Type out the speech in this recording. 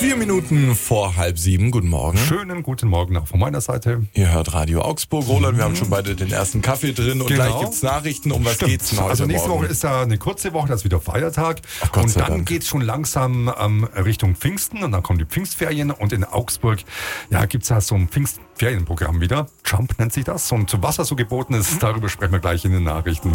4 Minuten vor 6:30. Guten Morgen. Schönen guten Morgen auch von meiner Seite. Ihr hört Radio Augsburg. Roland, wir haben schon beide den ersten Kaffee drin und gleich gibt's Nachrichten. Um was geht's denn heute Also nächste Morgen? Woche ist ja eine kurze Woche, das ist wieder Feiertag. Ach Gott und sei dann Dank. geht's schon langsam Richtung Pfingsten und dann kommen die Pfingstferien und in Augsburg gibt's da so ein Pfingstferienprogramm wieder. Jump nennt sich das. Und was da so geboten ist, darüber sprechen wir gleich in den Nachrichten.